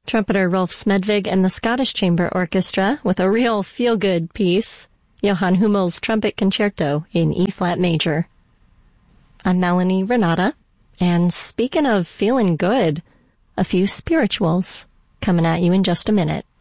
Trumpeter Rolf Smedvig and the Scottish Chamber Orchestra with a real feel-good piece, Johann Hummel's Trumpet Concerto in E-flat major. I'm Melanie Renata, and speaking of feeling good, a few spirituals coming at you in just a minute.